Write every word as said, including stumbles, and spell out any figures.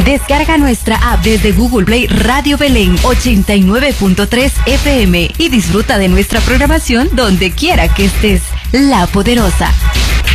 Descarga nuestra app desde Google Play Radio Belén ochenta y nueve punto tres F M y disfruta de nuestra programación donde quiera que estés. La Poderosa.